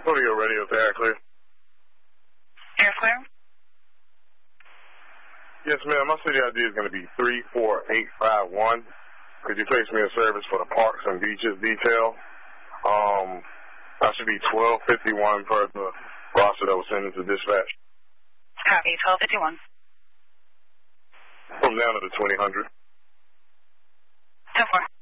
What are your radios? Air clear? Air clear? Yes, ma'am. My city ID is going to be 34851. Could you place me in service for the parks and beaches detail? That should be 1251 per the roster that was sent into dispatch. Copy, 1251. From down to the 2000. 10-4.